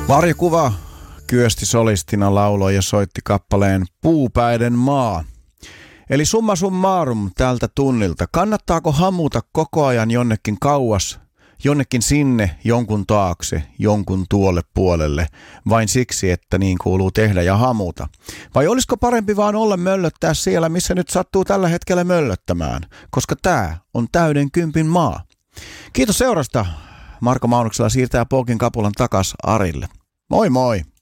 Marja Kuva Kyösti solistina lauloi ja soitti kappaleen Puupäiden maa. Eli summa summarum tältä tunnilta. Kannattaako hamuta koko ajan jonnekin kauas, jonnekin sinne, jonkun taakse, jonkun tuolle puolelle, vain siksi, että niin kuuluu tehdä ja hamuta? Vai olisiko parempi vaan olla möllöttää siellä, missä nyt sattuu tällä hetkellä möllöttämään, koska tää on täyden kympin maa? Kiitos seurasta. Marko Maunuksella siirtää Polkin kapulan takas Arille. Moi moi!